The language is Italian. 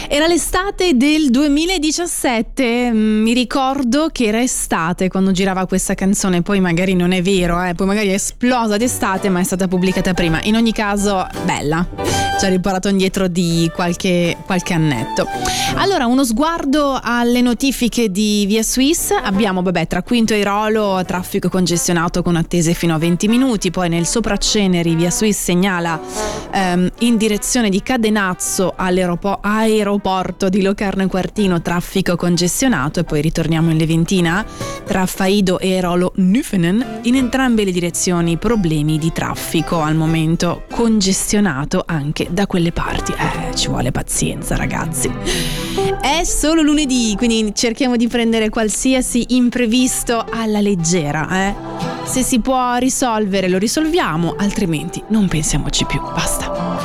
Era l'estate del 2017, mi ricordo che era estate quando girava questa canzone, poi magari non è vero, poi magari è esplosa d'estate, ma è stata pubblicata prima. In ogni caso, bella, ci ha riportato indietro di qualche annetto. Allora, uno sguardo alle notifiche di Via Suisse. Abbiamo, tra Quinto e Airolo, traffico congestionato con attese fino a 20 minuti, poi nel Sopraceneri Via Suisse segnala in direzione di Cadenazzo all'aeroporto di Locarno e Quartino traffico congestionato, e poi ritorniamo in Leventina tra Faido e Airolo Nüfenen, in entrambe le direzioni problemi di traffico al momento, congestionato anche da quelle parti. Ci vuole pazienza, ragazzi. È solo lunedì, quindi cerchiamo di prendere qualsiasi imprevisto alla leggera, Se si può risolvere lo risolviamo, altrimenti non pensiamoci più, basta.